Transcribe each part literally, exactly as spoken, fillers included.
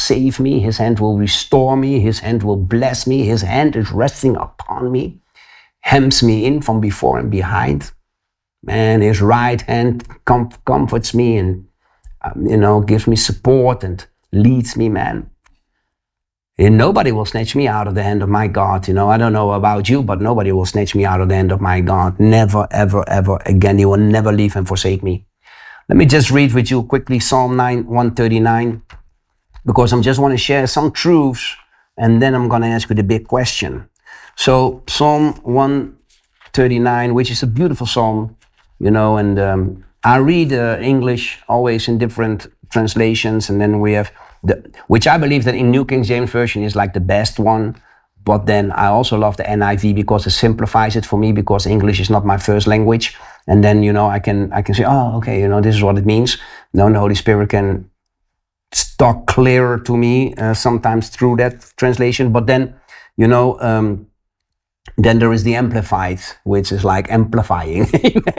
save me. His hand will restore me. His hand will bless me. His hand is resting upon me, hems me in from before and behind. Man, his right hand com- comforts me and, um, you know, gives me support and leads me, man. And nobody will snatch me out of the hand of my God. You know, I don't know about you, but nobody will snatch me out of the hand of my God. Never, ever, ever again. He will never leave and forsake me. Let me just read with you quickly Psalm nine, one thirty-nine, because I just want to share some truths, and then I'm going to ask you the big question. So Psalm one thirty-nine, which is a beautiful psalm, you know, and um, I read uh, English always in different translations, and then we have The, which I believe that in New King James Version is like the best one. But then I also love the N I V because it simplifies it for me, because English is not my first language. And then, you know, I can I can say, oh, okay, you know, this is what it means. No, the Holy Spirit can talk clearer to me uh, sometimes through that translation. But then, you know, um, then there is the Amplified, which is like amplifying.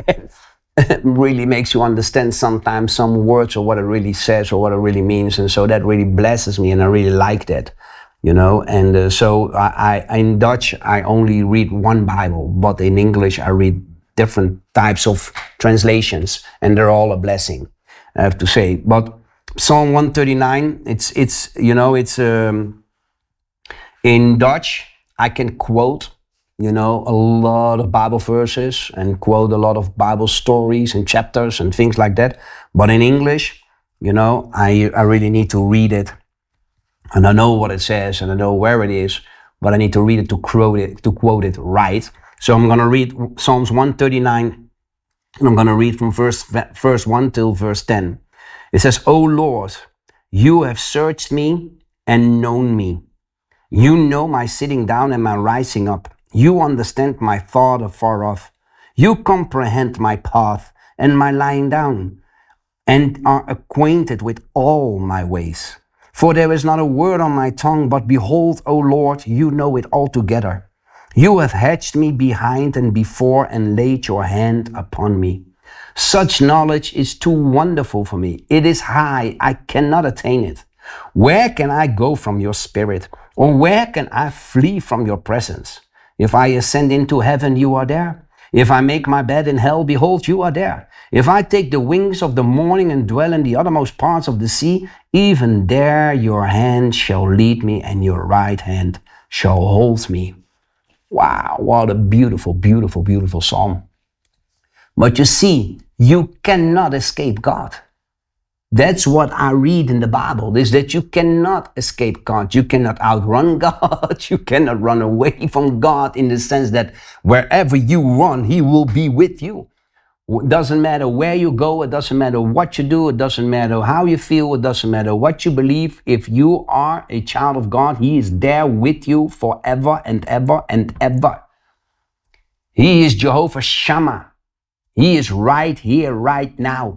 It really makes you understand sometimes some words or what it really says or what it really means. And so that really blesses me, and I really like that, you know. And uh, so I, I, in Dutch, I only read one Bible, but in English, I read different types of translations, and they're all a blessing, I have to say. But Psalm one thirty-nine, it's, it's you know, it's um, in Dutch, I can quote, you know, a lot of Bible verses and quote a lot of Bible stories and chapters and things like that. But in English, you know, I I really need to read it. And I know what it says and I know where it is, but I need to read it to quote it, to quote it right. So I'm going to read Psalms one thirty-nine, and I'm going to read from verse, verse one till verse ten. It says, O Lord, you have searched me and known me. You know my sitting down and my rising up. You understand my thought afar off. You comprehend my path and my lying down, and are acquainted with all my ways. For there is not a word on my tongue, but behold, O Lord, you know it altogether. You have hedged me behind and before and laid your hand upon me. Such knowledge is too wonderful for me. It is high, I cannot attain it. Where can I go from your spirit? Or where can I flee from your presence? If I ascend into heaven, you are there. If I make my bed in hell, behold, you are there. If I take the wings of the morning and dwell in the uttermost parts of the sea, even there your hand shall lead me and your right hand shall hold me. Wow, what a beautiful, beautiful, beautiful psalm. But you see, you cannot escape God. That's what I read in the Bible, is that you cannot escape God. You cannot outrun God. You cannot run away from God, in the sense that wherever you run, He will be with you. It doesn't matter where you go. It doesn't matter what you do. It doesn't matter how you feel. It doesn't matter what you believe. If you are a child of God, He is there with you forever and ever and ever. He is Jehovah Shammah. He is right here, right now.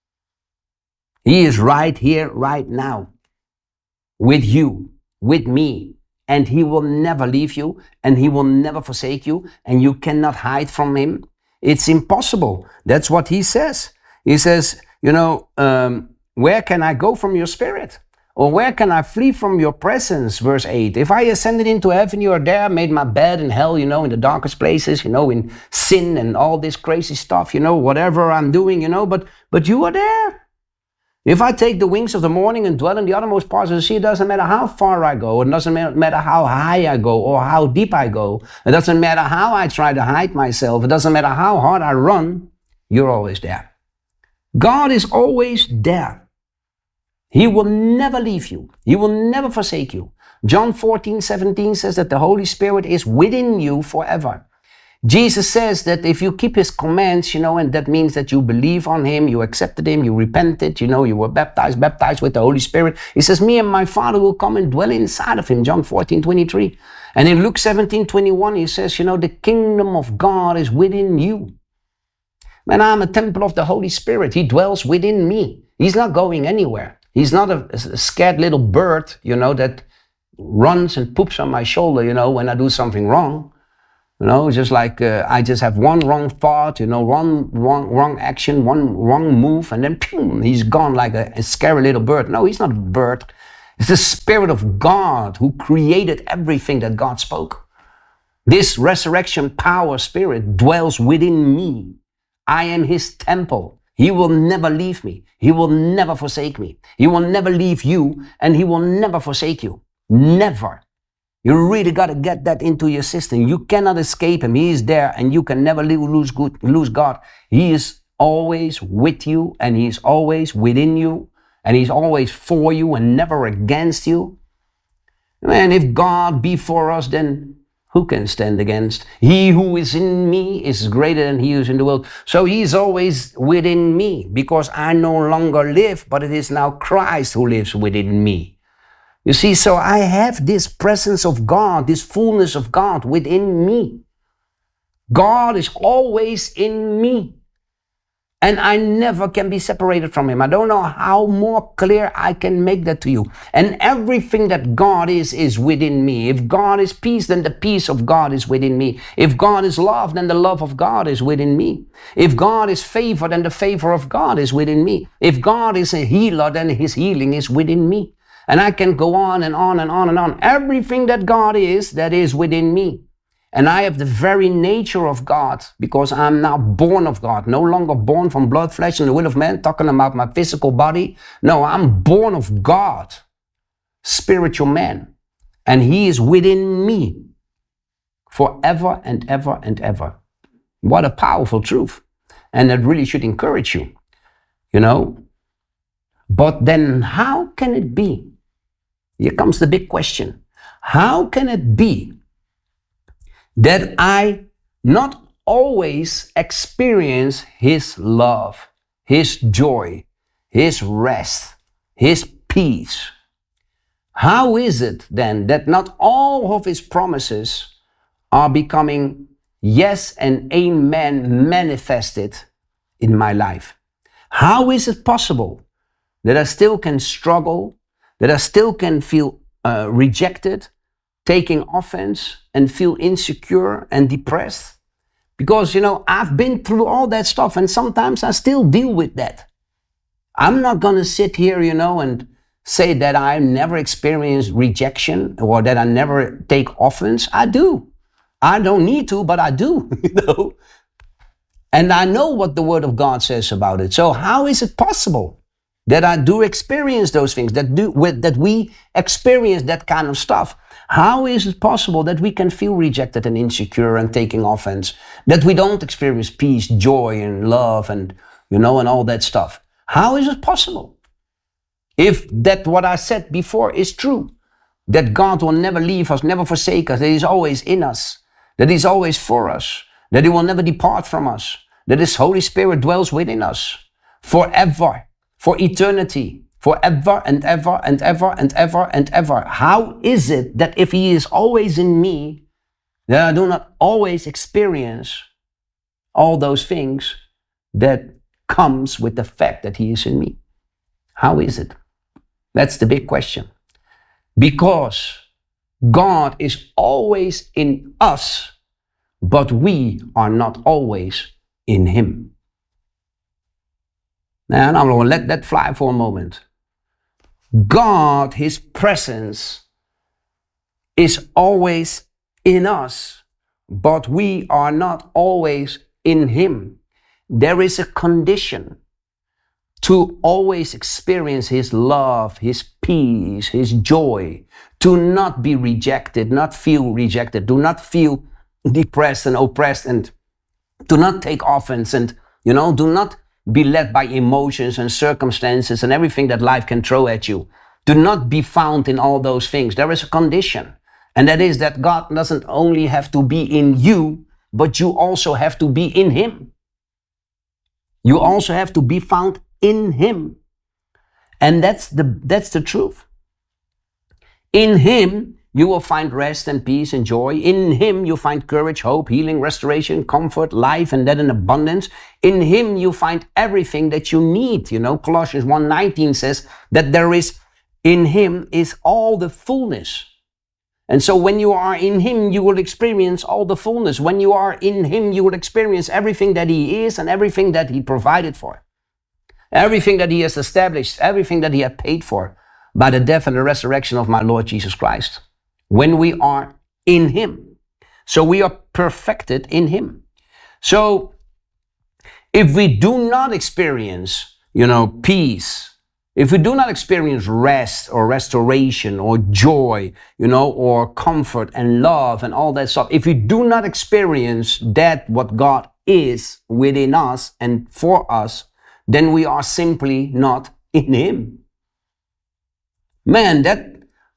He is right here, right now, with you, with me, and He will never leave you, and He will never forsake you, and you cannot hide from Him. It's impossible. That's what He says. He says, you know, um, where can I go from your spirit? Or where can I flee from your presence? Verse eight, if I ascended into heaven, you are there, made my bed in hell, you know, in the darkest places, you know, in sin and all this crazy stuff, you know, whatever I'm doing, you know, but, but you are there. If I take the wings of the morning and dwell in the uttermost parts of the sea, it doesn't matter how far I go. It doesn't matter how high I go or how deep I go. It doesn't matter how I try to hide myself. It doesn't matter how hard I run. You're always there. God is always there. He will never leave you. He will never forsake you. John fourteen seventeen says that the Holy Spirit is within you forever. Jesus says that if you keep His commands, you know, and that means that you believe on Him, you accepted Him, you repented, you know, you were baptized, baptized with the Holy Spirit. He says, me and my Father will come and dwell inside of Him, John fourteen twenty-three. And in Luke seventeen twenty-one, He says, you know, the kingdom of God is within you. Man, I'm a temple of the Holy Spirit. He dwells within me. He's not going anywhere. He's not a, a scared little bird, you know, that runs and poops on my shoulder, you know, when I do something wrong. You know, just like uh, I just have one wrong thought, you know, one wrong, wrong action, one wrong move, and then boom, he's gone like a, a scary little bird. No, he's not a bird. It's the Spirit of God who created everything that God spoke. This resurrection power spirit dwells within me. I am his temple. He will never leave me. He will never forsake me. He will never leave you, and he will never forsake you. Never. You really got to get that into your system. You cannot escape him. He is there, and you can never lose, good, lose God. He is always with you, and he's always within you, and he's always for you and never against you. And if God be for us, then who can stand against? He who is in me is greater than he who is in the world. So he is always within me, because I no longer live, but it is now Christ who lives within me. You see, so I have this presence of God, this fullness of God within me. God is always in me. And I never can be separated from him. I don't know how more clear I can make that to you. And everything that God is, is within me. If God is peace, then the peace of God is within me. If God is love, then the love of God is within me. If God is favor, then the favor of God is within me. If God is a healer, then his healing is within me. And I can go on and on and on and on. Everything that God is, that is within me. And I have the very nature of God, because I'm now born of God, no longer born from blood, flesh, and the will of man, talking about my physical body. No, I'm born of God, spiritual man. And he is within me forever and ever and ever. What a powerful truth. And that really should encourage you, you know. But then how can it be? Here comes the big question. How can it be that I not always experience his love, his joy, his rest, his peace? How is it then that not all of his promises are becoming yes and amen manifested in my life? How is it possible that I still can struggle, that I still can feel uh, rejected, taking offense, and feel insecure and depressed? Because, you know, I've been through all that stuff, and sometimes I still deal with that. I'm not going to sit here, you know, and say that I never experienced rejection or that I never take offense. I do. I don't need to, but I do, you know. And I know what the Word of God says about it. So how is it possible that I do experience those things, that do with, that we experience that kind of stuff? How is it possible that we can feel rejected and insecure and taking offense, that we don't experience peace, joy, and love, and, you know, and all that stuff? How is it possible? If that what I said before is true, that God will never leave us, never forsake us, that he's always in us, that he's always for us, that he will never depart from us, that his Holy Spirit dwells within us forever, for eternity, forever and ever and ever and ever and ever. How is it that if he is always in me, that I do not always experience all those things that comes with the fact that he is in me? How is it? That's the big question. Because God is always in us, but we are not always in him. Now, I'm going to let that fly for a moment. God, his presence, is always in us, but we are not always in him. There is a condition to always experience his love, his peace, his joy, to not be rejected, not feel rejected, do not feel depressed and oppressed, and do not take offense, and, you know, do not be led by emotions and circumstances and everything that life can throw at you. Do not be found in all those things. There is a condition, and that is that God doesn't only have to be in you, but you also have to be in him. You also have to be found in him. And that's the, that's the truth. In him, you will find rest and peace and joy. In him, you find courage, hope, healing, restoration, comfort, life, and that in abundance. In him, you find everything that you need. You know, Colossians one nineteen says that there is, in him is all the fullness. And so when you are in him, you will experience all the fullness. When you are in him, you will experience everything that he is and everything that he provided for. Everything that he has established, everything that he had paid for. by the death and the resurrection of my Lord Jesus Christ. When we are in him. So we are perfected in him. So if we do not experience, you know, peace, if we do not experience rest or restoration or joy, you know, or comfort and love and all that stuff, if we do not experience that what God is within us and for us, then we are simply not in him. Man, that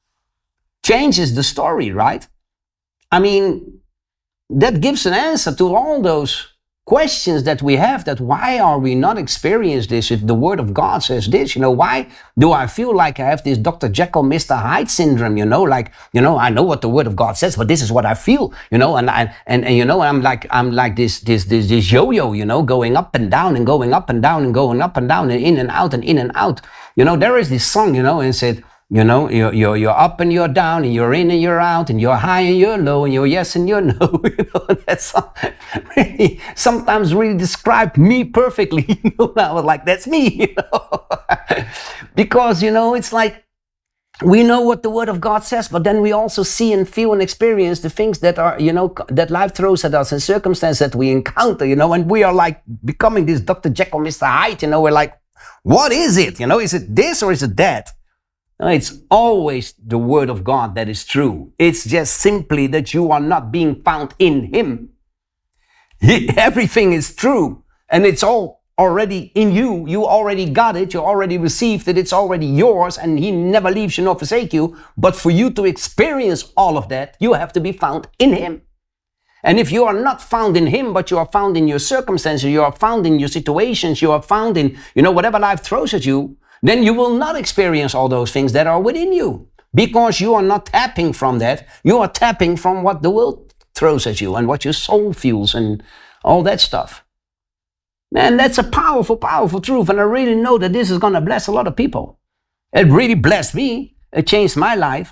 changes the story, right? I mean, that gives an answer to all those questions that we have, that why are we not experiencing this if the Word of God says this? You know, why do I feel like I have this Doctor Jekyll, Mister Hyde syndrome? You know, like, you know, I know what the Word of God says, but this is what I feel, you know, and I, and, and you know, I'm like, I'm like this, this, this, this yo-yo, you know, going up and down and going up and down and going up and down and in and out and in and out. You know, there is this song, you know, and it said, you know, you're, you're, you're up and you're down, and you're in and you're out, and you're high and you're low, and you're yes and you're no. You know, that's really, sometimes really described me perfectly. You know, I was like, that's me, you know. Because, you know, it's like, we know what the Word of God says, but then we also see and feel and experience the things that are, you know, that life throws at us and circumstances that we encounter, you know, and we are like becoming this Doctor Jekyll, Mister Hyde, you know, we're like, what is it? You know, is it this or is it that? No, it's always the Word of God that is true. It's just simply that you are not being found in him. He, everything is true, and it's all already in you. You already got it. You already received it. It's already yours, and he never leaves you nor forsake you. But for you to experience all of that, you have to be found in him. And if you are not found in him, but you are found in your circumstances, you are found in your situations, you are found in, you know, whatever life throws at you, then you will not experience all those things that are within you, because you are not tapping from that. You are tapping from what the world throws at you and what your soul feels and all that stuff. Man, that's a powerful, powerful truth. And I really know that this is going to bless a lot of people. It really blessed me. It changed my life.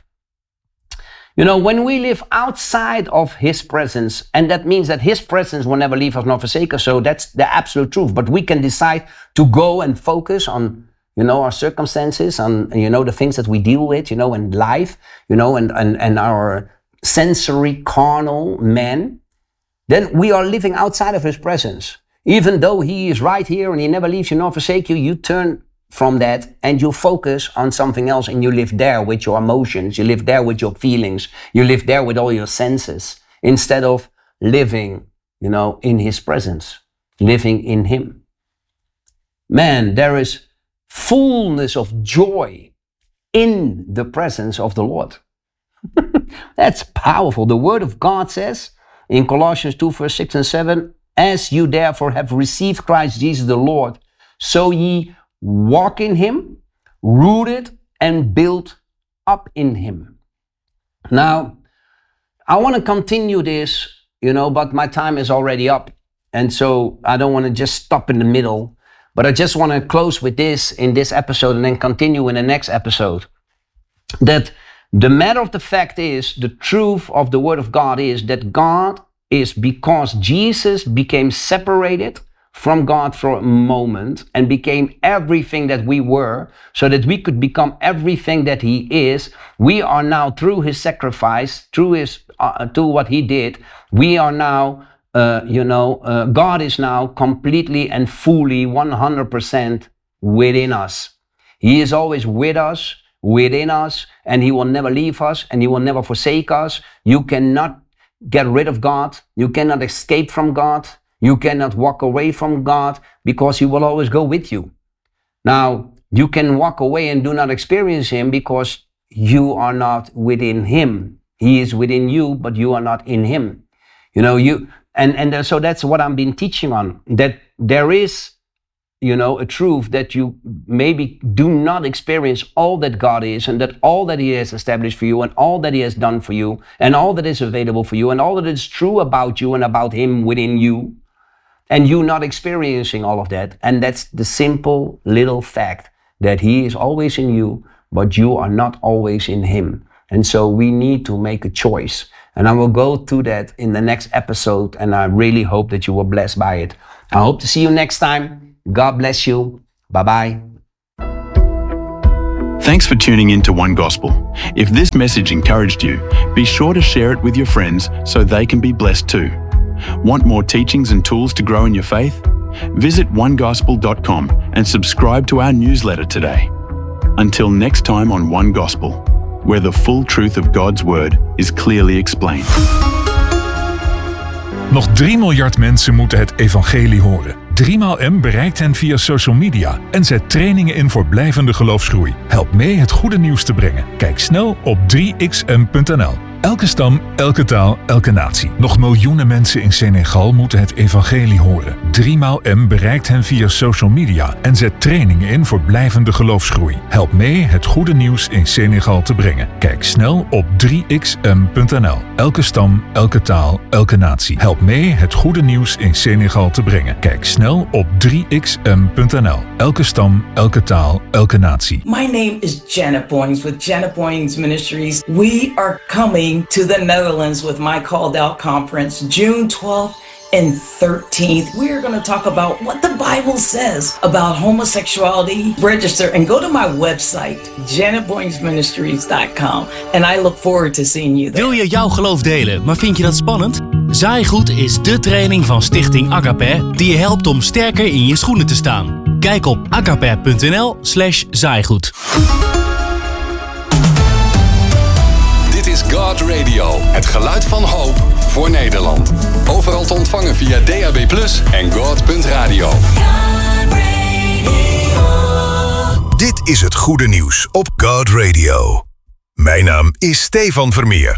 You know, when we live outside of his presence, and that means that his presence will never leave us nor forsake us. So that's the absolute truth. But we can decide to go and focus on, you know, our circumstances, on, you know, the things that we deal with, you know, in life, you know, and, and, and our sensory, carnal man, then we are living outside of his presence. Even though he is right here and he never leaves you nor forsake you, you turn from that and you focus on something else, and you live there with your emotions, you live there with your feelings, you live there with all your senses, instead of living, you know, in his presence, living in him. Man, there is fullness of joy in the presence of the Lord. That's powerful. The Word of God says in Colossians two, verse six and seven, as you therefore have received Christ Jesus the Lord, so ye walk in him, rooted and built up in him. Now, I want to continue this, you know, but my time is already up. And so I don't want to just stop in the middle. But I just want to close with this in this episode and then continue in the next episode. That the matter of the fact is, the truth of the Word of God is that God is, because Jesus became separated from God for a moment and became everything that we were, so that we could become everything that he is, we are now, through his sacrifice, through his, uh, to what he did, we are now Uh, you know, uh, God is now completely and fully one hundred percent within us. He is always with us, within us, and he will never leave us, and he will never forsake us. You cannot get rid of God. You cannot escape from God. You cannot walk away from God, because he will always go with you. Now, you can walk away and do not experience him because you are not within him. He is within you, but you are not in him. You know, you... And and so that's what I've been teaching on, that there is, you know, a truth that you maybe do not experience all that God is, and that all that he has established for you, and all that he has done for you, and all that is available for you, and all that is true about you and about him within you, and you not experiencing all of that. And that's the simple little fact that he is always in you, but you are not always in him. And so we need to make a choice. And I will go through that in the next episode, and I really hope that you were blessed by it. I hope to see you next time. God bless you. Bye-bye. Thanks for tuning in to One Gospel. If this message encouraged you, be sure to share it with your friends so they can be blessed too. Want more teachings and tools to grow in your faith? Visit one gospel dot com and subscribe to our newsletter today. Until next time on One Gospel, where the full truth of God's Word is clearly explained. Nog drie miljard mensen moeten het evangelie horen. driemaal M bereikt hen via social media en zet trainingen in voor blijvende geloofsgroei. Help mee het goede nieuws te brengen. Kijk snel op drie x m punt n l. Elke stam, elke taal, elke natie. Nog miljoenen mensen in Senegal moeten het evangelie horen. driemaal M bereikt hen via social media en zet trainingen in voor blijvende geloofsgroei. Help mee het goede nieuws in Senegal te brengen. Kijk snel op drie x m punt n l. Elke stam, elke taal, elke natie. Help mee het goede nieuws in Senegal te brengen. Kijk snel op drie x m punt n l. Elke stam, elke taal, elke natie. My name is Janet Boyings with Janet Boyings Ministries. We are coming to the Netherlands with my Called Out Conference, June twelfth and thirteenth. We are going to talk about what the Bible says about homosexuality. Register and go to my website, janet boyings ministries dot com. And I look forward to seeing you there. Wil je jouw geloof delen, maar vind je dat spannend? Zaaigoed is de training van Stichting Agape die je helpt om sterker in je schoenen te staan. Kijk op agape punt n l slash zaaigoed. Dit is God Radio, het geluid van hoop voor Nederland. Overal te ontvangen via D A B plus, en god punt radio. Dit is het goede nieuws op God Radio. Mijn naam is Stefan Vermeer.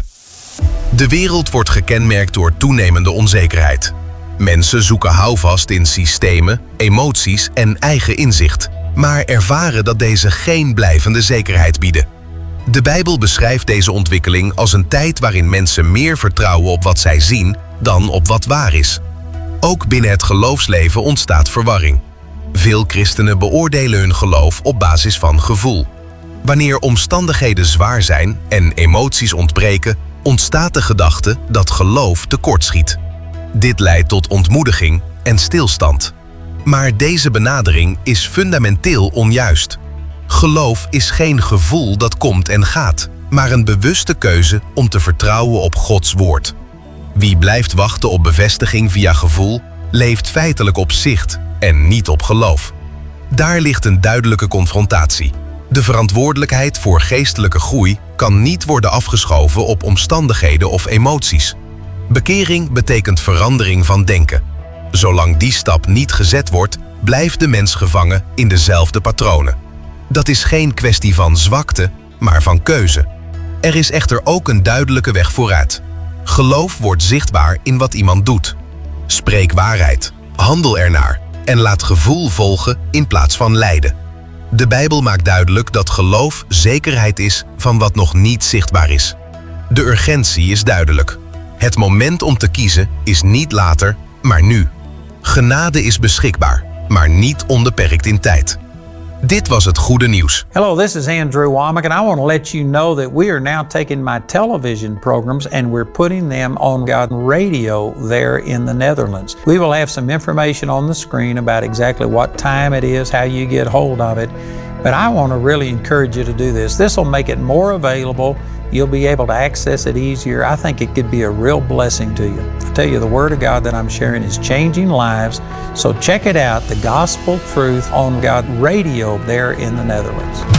De wereld wordt gekenmerkt door toenemende onzekerheid. Mensen zoeken houvast in systemen, emoties en eigen inzicht, maar ervaren dat deze geen blijvende zekerheid bieden. De Bijbel beschrijft deze ontwikkeling als een tijd waarin mensen meer vertrouwen op wat zij zien dan op wat waar is. Ook binnen het geloofsleven ontstaat verwarring. Veel christenen beoordelen hun geloof op basis van gevoel. Wanneer omstandigheden zwaar zijn en emoties ontbreken, ontstaat de gedachte dat geloof tekortschiet. Dit leidt tot ontmoediging en stilstand. Maar deze benadering is fundamenteel onjuist. Geloof is geen gevoel dat komt en gaat, maar een bewuste keuze om te vertrouwen op Gods woord. Wie blijft wachten op bevestiging via gevoel, leeft feitelijk op zicht en niet op geloof. Daar ligt een duidelijke confrontatie. De verantwoordelijkheid voor geestelijke groei kan niet worden afgeschoven op omstandigheden of emoties. Bekering betekent verandering van denken. Zolang die stap niet gezet wordt, blijft de mens gevangen in dezelfde patronen. Dat is geen kwestie van zwakte, maar van keuze. Er is echter ook een duidelijke weg vooruit. Geloof wordt zichtbaar in wat iemand doet. Spreek waarheid, handel ernaar en laat gevoel volgen in plaats van lijden. De Bijbel maakt duidelijk dat geloof zekerheid is van wat nog niet zichtbaar is. De urgentie is duidelijk. Het moment om te kiezen is niet later, maar nu. Genade is beschikbaar, maar niet onbeperkt in tijd. Dit was het goede nieuws. Hello, this is Andrew Womack, and I want to let you know that we are now taking my television programs and we're putting them on God Radio there in the Netherlands. We will have some information on the screen about exactly what time it is, how you get hold of it. But I want to really encourage you to do this. This will make it more available. You'll be able to access it easier. I think it could be a real blessing to you. I tell you, the Word of God that I'm sharing is changing lives. So check it out, the Gospel Truth on God Radio there in the Netherlands.